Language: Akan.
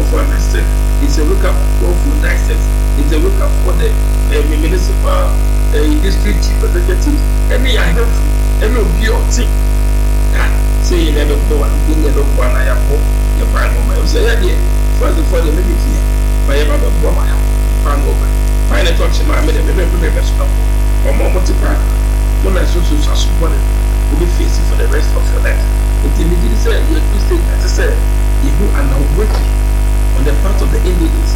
for an assistant. It's a wake-up call for license. It's a wake-up for the municipal district chief executive. Any helpful, any beauty. Say you never know what you never want. I have hope. Your prime moment. Say, yeah, first of all, the maybe here. But you have a woman. Fan over. Find a touch in my minute. Maybe stop. Or more multiply. One as soon as I support it, will be facing for the rest of your life. Until you say, you're Christian, as I said, you go and are working on the part of the individuals.